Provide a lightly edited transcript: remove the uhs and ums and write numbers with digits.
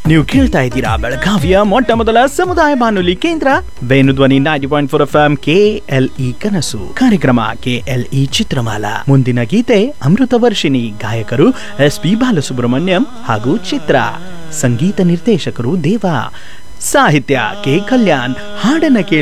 ನೀವು ಕೇಳ್ತಾ ಇದ್ದೀರಾ ಬೆಳಗಾವಿಯ ಮೊಟ್ಟ ಮೊದಲ ಸಮುದಾಯ ಬಾನುಲಿ ಕೇಂದ್ರ ವೇಣುಧ್ವನಿ 90.4 FM KLE ಕನಸು ಕಾರ್ಯಕ್ರಮ KLE ಚಿತ್ರಮಾಲಾ. ಮುಂದಿನ ಗೀತೆ ಅಮೃತ ವರ್ಷಿಣಿ, ಗಾಯಕರು SP ಬಾಲಸುಬ್ರಹ್ಮಣ್ಯಂ ಹಾಗೂ ಚಿತ್ರ, ಸಂಗೀತ ನಿರ್ದೇಶಕರು ದೇವಾ, ಸಾಹಿತ್ಯ K ಕಲ್ಯಾಣ್. ಹಾಡನ್ನ